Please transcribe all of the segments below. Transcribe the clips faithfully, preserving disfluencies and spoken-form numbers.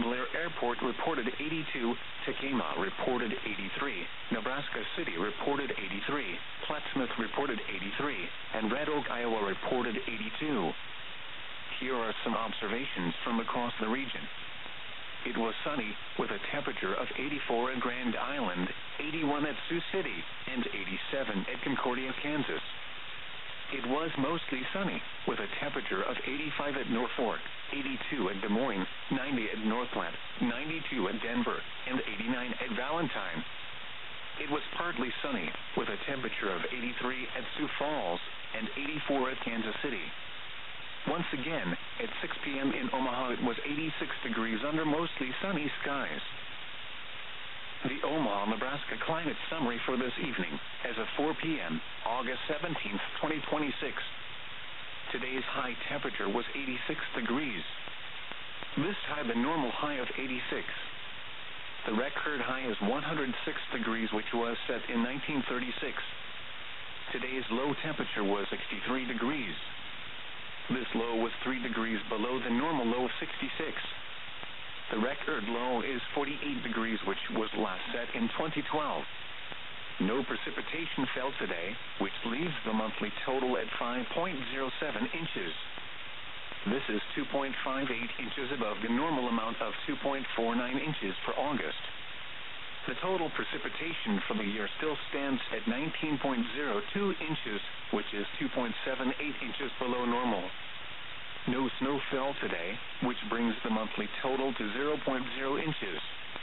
Blair Airport reported eighty-two, Tekamah reported eighty-three, Nebraska City reported eighty-three, Plattsmouth reported eighty-three, and Red Oak, Iowa reported eighty-two. Here are some observations from across the region. It was sunny, with a temperature of eighty-four at Grand Island, eighty-one at Sioux City, and eighty-seven at Concordia, Kansas. It was mostly sunny, with a temperature of eighty-five at Norfolk, eighty-two at Des Moines, ninety at North Platte, ninety-two at Denver, and eighty-nine at Valentine. It was partly sunny, with a temperature of eighty-three at Sioux Falls, and eighty-four at Kansas City. Once again, at six p.m. in Omaha it was eighty-six degrees under mostly sunny skies. The Omaha, Nebraska climate summary for this evening, as of four p.m., August seventeenth, twenty twenty-six. Today's high temperature was eighty-six degrees. This tied the normal high of eighty-six. The record high is one hundred six degrees, which was set in nineteen thirty-six. Today's low temperature was sixty-three degrees. This low was three degrees below the normal low of sixty-six. The record low is forty-eight degrees, which was last set in twenty twelve. No precipitation fell today, which leaves the monthly total at five point zero seven inches. This is two point five eight inches above the normal amount of two point four nine inches for August. The total precipitation for the year still stands at nineteen point zero two inches, which is two point seven eight inches below normal. No snow fell today, which brings the monthly total to zero point zero inches.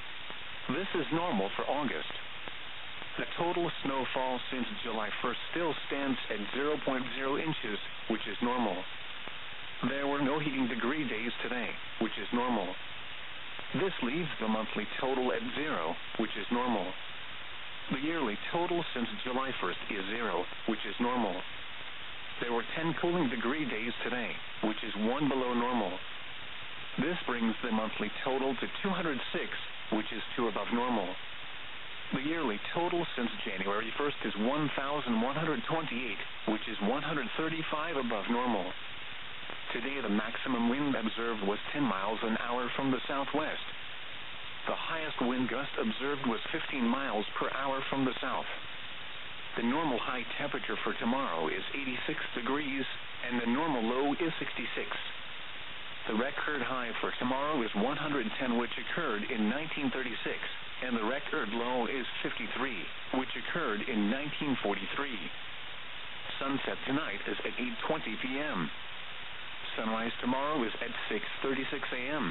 This is normal for August. The total snowfall since July first still stands at zero point zero inches, which is normal. There were no heating degree days today, which is normal. This leaves the monthly total at zero, which is normal. The yearly total since July first is zero, which is normal. There were ten cooling degree days today, which is one below normal. This brings the monthly total to two hundred six, which is two above normal. The yearly total since January first is one thousand one hundred twenty-eight, which is one hundred thirty-five above normal. Today the maximum wind observed was ten miles an hour from the southwest. The highest wind gust observed was fifteen miles per hour from the south. The normal high temperature for tomorrow is eighty-six degrees, and the normal low is sixty-six. The record high for tomorrow is one hundred ten, which occurred in nineteen thirty-six, and the record low is fifty-three, which occurred in nineteen forty-three. Sunset tonight is at eight twenty p.m. Sunrise tomorrow is at six thirty-six a.m.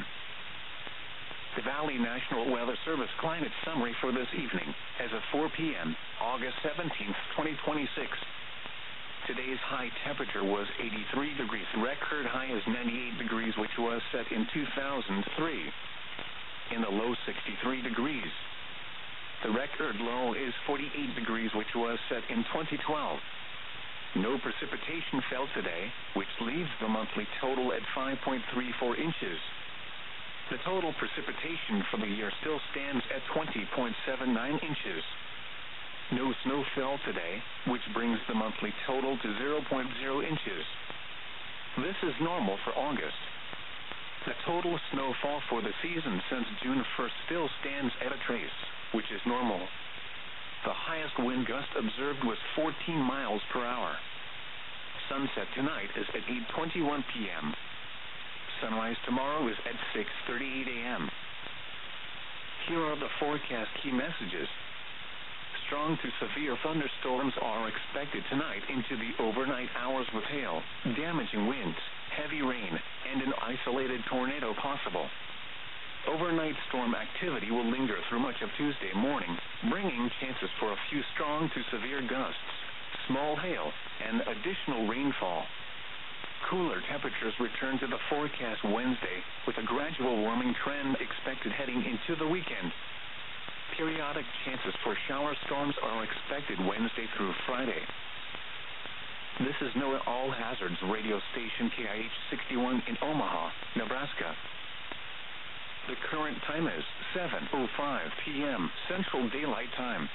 The Valley National Weather Service climate summary for this evening, as of four p.m., August seventeenth, twenty twenty-six. Today's high temperature was eighty-three degrees. The record high is ninety-eight degrees, which was set in two thousand three. In the low, sixty-three degrees. The record low is forty-eight degrees, which was set in twenty twelve. No precipitation fell today, which leaves the monthly total at five point three four inches. The total precipitation for the year still stands at twenty point seven nine inches. No snow fell today, which brings the monthly total to zero point zero inches. This is normal for August. The total snowfall for the season since June first still stands at a trace, which is normal. The highest wind gust observed was fourteen miles per hour. Sunset tonight is at eight twenty-one p.m. Sunrise tomorrow is at six thirty-eight a.m. Here are the forecast key messages. Strong to severe thunderstorms are expected tonight into the overnight hours with hail, damaging winds, heavy rain, and an isolated tornado possible. Overnight storm activity will linger through much of Tuesday morning, bringing chances for a few strong to severe gusts, small hail, and additional rainfall. Cooler temperatures return to the forecast Wednesday, with a gradual warming trend expected heading into the weekend. Periodic chances for shower storms are expected Wednesday through Friday. This is NOAA All Hazards radio station K I H sixty-one in Omaha, Nebraska. The current time is seven oh five p.m. Central Daylight Time.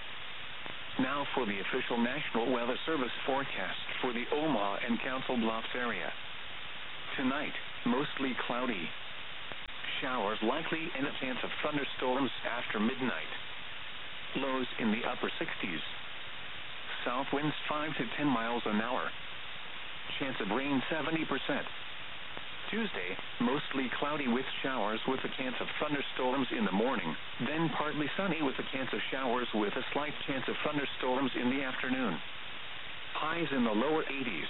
Now for the official National Weather Service forecast for the Omaha and Council Bluffs area. Tonight, mostly cloudy. Showers Showers likely and a chance of thunderstorms after midnight. Lows in the upper sixties. South winds five to ten miles an hour. Chance of rain seventy percent. Tuesday, mostly cloudy with showers with a chance of thunderstorms in the morning, then partly sunny with a chance of showers with a slight chance of thunderstorms in the afternoon. Highs in the lower eighties.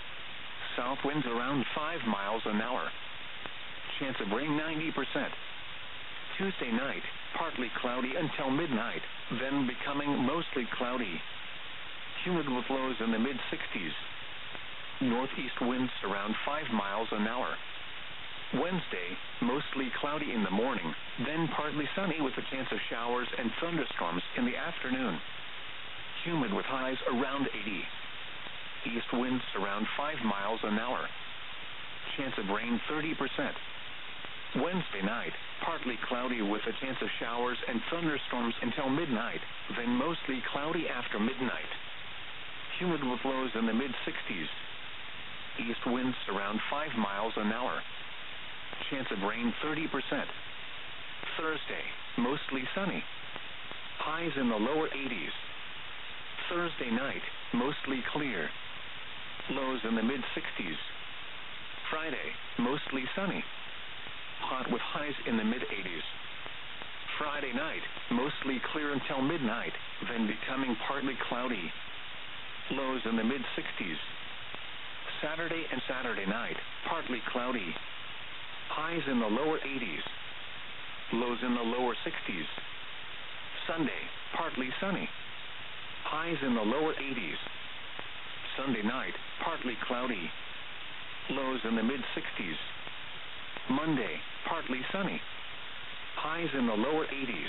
South winds around five miles an hour. Chance of rain ninety percent. Tuesday night, partly cloudy until midnight, then becoming mostly cloudy. Humid with lows in the mid-sixties. Northeast winds around five miles an hour. Wednesday, mostly cloudy in the morning, then partly sunny with a chance of showers and thunderstorms in the afternoon. Humid with highs around eighty. East winds around five miles an hour. Chance of rain thirty percent. Wednesday night, partly cloudy with a chance of showers and thunderstorms until midnight, then mostly cloudy after midnight. Humid with lows in the mid-sixties. East winds around five miles an hour. Chance of rain thirty percent. Thursday, mostly sunny. Highs in the lower eighties. Thursday night, mostly clear. Lows in the mid-sixties. Friday, mostly sunny. Hot with highs in the mid-eighties. Friday night, mostly clear until midnight, then becoming partly cloudy. Lows in the mid-sixties. Saturday and Saturday night, partly cloudy. Highs in the lower eighties. Lows in the lower sixties. Sunday, partly sunny. Highs in the lower eighties. Sunday night, partly cloudy. Lows in the mid-sixties. Monday, partly sunny. Highs in the lower eighties.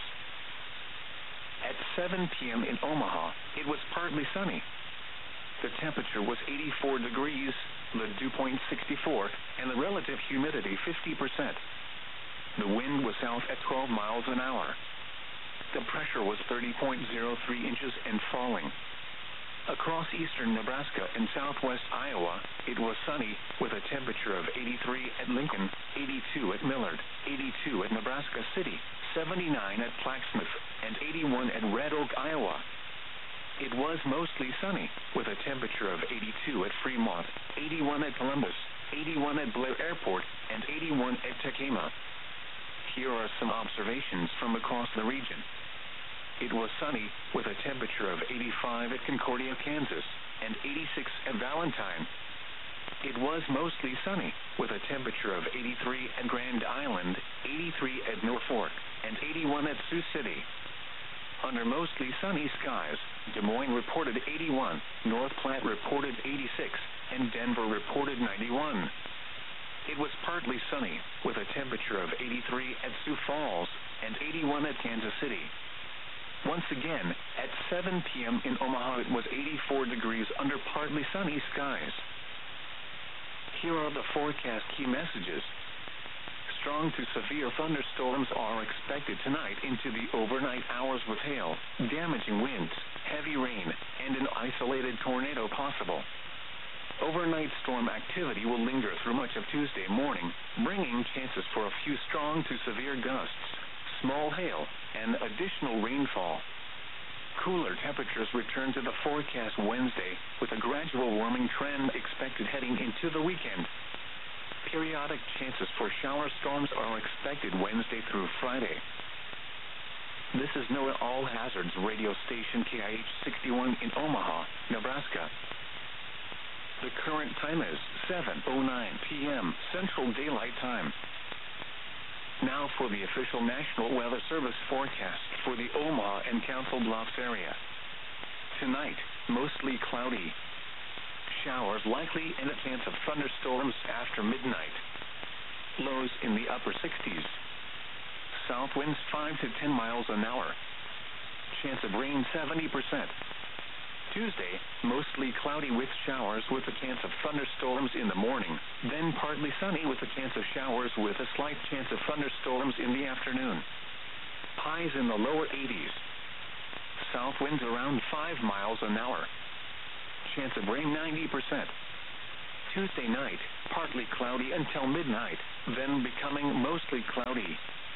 At seven p.m. in Omaha, it was partly sunny. The temperature was eighty-four degrees, the dew point sixty-four, and the relative humidity fifty percent. The wind was south at twelve miles an hour. The pressure was thirty point zero three inches and falling. Across eastern Nebraska and southwest Iowa, it was sunny, with a temperature of eighty-three at Lincoln, eighty-two at Millard, eighty-two at Nebraska City, seventy-nine at Plaquemine, and eighty-one at Red Oak, Iowa. It was mostly sunny, with a temperature of eighty-two at Fremont, eighty-one at Columbus, eighty-one at Blair Airport, and eighty-one at Tacoma. Here are some observations from across the region. It was sunny, with a temperature of eighty-five at Concordia, Kansas, and eighty-six at Valentine. It was mostly sunny, with a temperature of eighty-three at Grand Island, eighty-three at Norfolk, and eighty-one at Sioux City. Under mostly sunny skies, Des Moines reported eighty-one, North Platte reported eighty-six, and Denver reported ninety-one. It was partly sunny, with a temperature of eighty-three at Sioux Falls, and eighty-one at Kansas City. Once again, at seven p.m. in Omaha, it was eighty-four degrees under partly sunny skies. Here are the forecast key messages. Strong to severe thunderstorms are expected tonight into the overnight hours with hail, damaging winds, heavy rain, and an isolated tornado possible. Overnight storm activity will linger through much of Tuesday morning, bringing chances for a few strong to severe gusts, small hail, and additional rainfall. Cooler temperatures return to the forecast Wednesday, with a gradual warming trend expected heading into the weekend. Periodic chances for shower storms are expected Wednesday through Friday. This is NOAA All Hazards radio station K I H sixty-one in Omaha, Nebraska. The current time is seven oh nine p.m. Central Daylight Time. Now for the official National Weather Service forecast for the Omaha and Council Bluffs area. Tonight, mostly cloudy. Showers likely and a chance of thunderstorms after midnight. Lows in the upper sixties. South winds five to ten miles an hour. Chance of rain seventy percent. Tuesday, mostly cloudy with showers with a chance of thunderstorms in the morning, then partly sunny with a chance of showers with a slight chance of thunderstorms in the afternoon. Highs in the lower eighties. South winds around five miles an hour. Chance of rain ninety percent. Tuesday night, partly cloudy until midnight, then becoming mostly cloudy.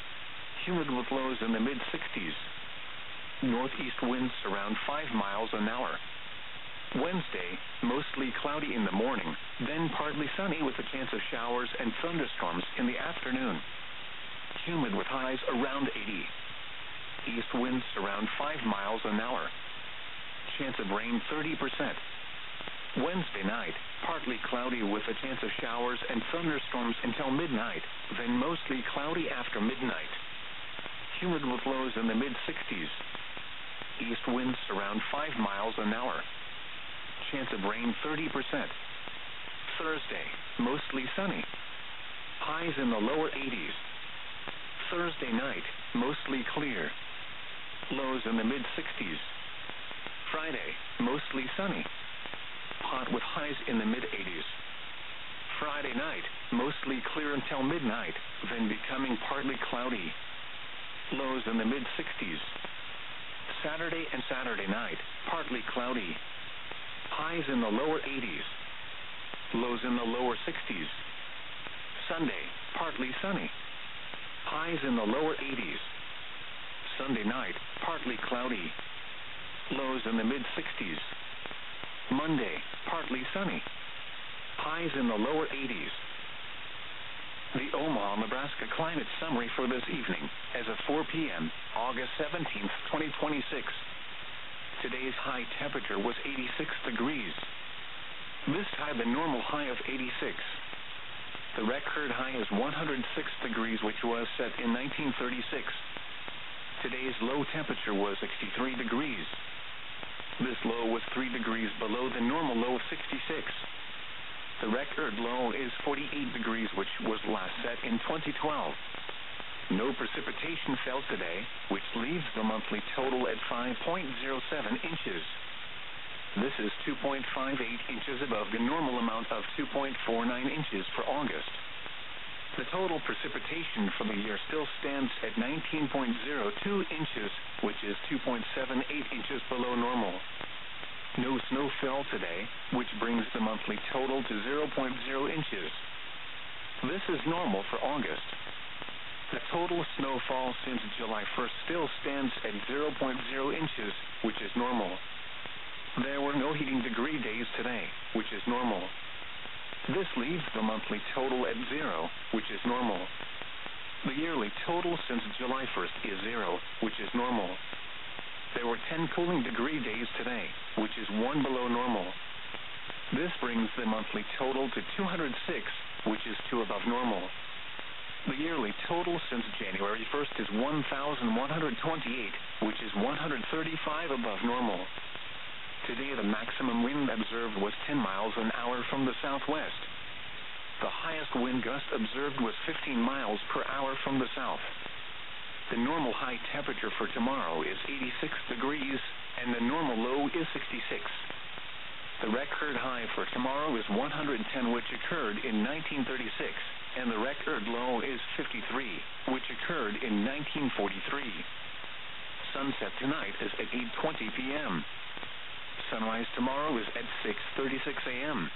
humid with lows in the mid sixties. Northeast winds around five miles an hour. Wednesday, mostly cloudy in the morning, then partly sunny with a chance of showers and thunderstorms in the afternoon. Humid with highs around eighty. East winds around five miles an hour. Chance of rain thirty percent. Wednesday night, partly cloudy with a chance of showers and thunderstorms until midnight, then mostly cloudy after midnight. Humid with lows in the mid sixties. East winds around five miles an hour. Chance of rain thirty percent. Thursday, mostly sunny. Highs in the lower eighties. Thursday night, mostly clear. Lows in the mid sixties. Friday, mostly sunny. Hot with highs in the mid eighties. Friday night, mostly clear until midnight, then becoming partly cloudy. Lows in the mid sixties. Saturday and Saturday night, partly cloudy. Highs in the lower eighties. Lows in the lower sixties. Sunday, partly sunny. Highs in the lower eighties. Sunday night, partly cloudy. Lows in the mid sixties. Monday, partly sunny. Highs in the lower eighties. The Omaha, Nebraska climate summary for this evening, as of four p.m., August seventeenth, twenty twenty-six. Today's high temperature was eighty-six degrees. This tied the normal high of eighty-six. The record high is one hundred six degrees, which was set in nineteen thirty-six. Today's low temperature was sixty-three degrees. This low was three degrees below the normal low of sixty-six. The record low is forty-eight degrees, which was last set in twenty twelve. No precipitation fell today, which leaves the monthly total at five point zero seven inches. This is two point five eight inches above the normal amount of two point four nine inches for August. The total precipitation for the year still stands at nineteen point zero two inches, which is two point seven eight inches below normal. No snow fell today, which brings the monthly total to zero point zero inches. This is normal for August. The total snowfall since July first still stands at zero point zero inches, which is normal. There were no heating degree days today, which is normal. This leaves the monthly total at zero, which is normal. The yearly total since July first is zero, which is normal. There were ten cooling degree days today, which is one below normal. This brings the monthly total to two hundred six, which is two above normal. The yearly total since January first is one thousand one hundred twenty-eight, which is one hundred thirty-five above normal. Today the maximum wind observed was ten miles an hour from the southwest. The highest wind gust observed was fifteen miles per hour from the south. The normal high temperature for tomorrow is eighty-six degrees, and the normal low is sixty-six. The record high for tomorrow is one hundred ten, which occurred in nineteen thirty-six, and the record low is fifty-three, which occurred in nineteen forty-three. Sunset tonight is at eight twenty p.m. Sunrise tomorrow is at six thirty-six a.m.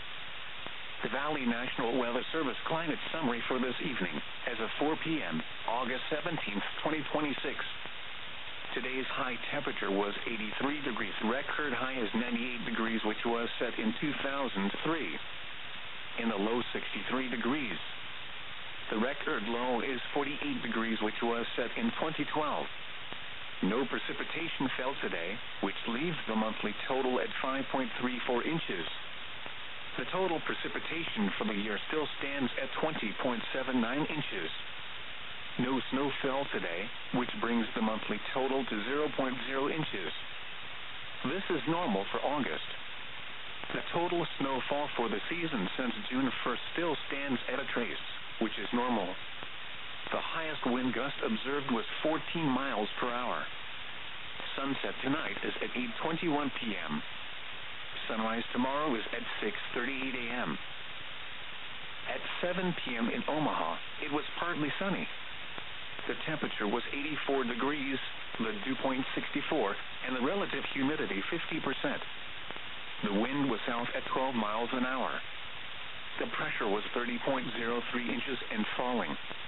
The Valley National Weather Service climate summary for this evening, as of four p.m., August seventeenth, twenty twenty-six. Today's high temperature was eighty-three degrees. Record high is ninety-eight degrees, which was set in two thousand three. In the low, sixty-three degrees. The record low is forty-eight degrees, which was set in twenty twelve. No precipitation fell today, which leaves the monthly total at five point three four inches. The total precipitation for the year still stands at twenty point seven nine inches. No snow fell today, which brings the monthly total to zero point zero inches. This is normal for August. The total snowfall for the season since June first still stands at a trace, which is normal. The highest wind gust observed was fourteen miles per hour. Sunset tonight is at eight twenty-one p.m. Sunrise tomorrow is at six thirty-eight a.m. At seven p.m. in Omaha, it was partly sunny. The temperature was eighty-four degrees, the dew point sixty-four, and the relative humidity fifty percent. The wind was south at twelve miles an hour. The pressure was thirty point zero three inches and falling.